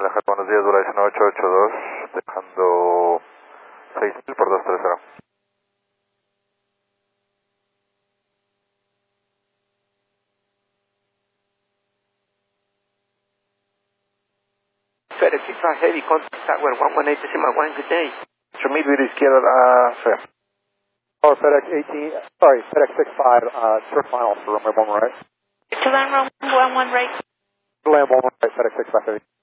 Buenos días, duración 882, dejando 6000 por 230. FedEx 65 Heavy, contact Tower 118 Decimal 1, good day. Midway izquierda, sí. Oh, FedEx 65, short final for runway 1 right. To runway 11 right. Land 1 right, FedEx 65 Heavy.